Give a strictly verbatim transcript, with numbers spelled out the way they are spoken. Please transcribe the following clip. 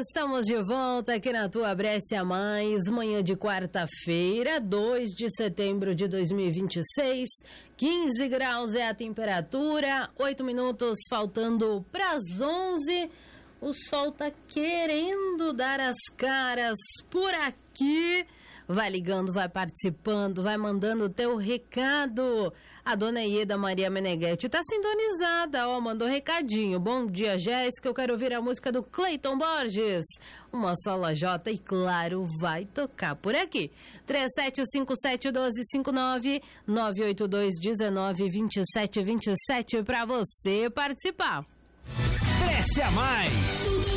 Estamos de volta aqui na tua Brescia Mais, manhã de quarta-feira, dois de setembro de dois mil e vinte e seis, quinze graus é a temperatura, oito minutos faltando para as onze. O sol tá querendo dar as caras por aqui. Vai ligando, vai participando, vai mandando o teu recado. A dona Ieda Maria Meneghetti tá sintonizada, ó, mandou recadinho. Bom dia, Jéssica, eu quero ouvir a música do Cleiton Borges. Uma sola J e, claro, vai tocar por aqui. três sete cinco sete um dois cinco nove, nove oito dois um nove dois sete dois sete pra você participar. Brescia Mais. Tudo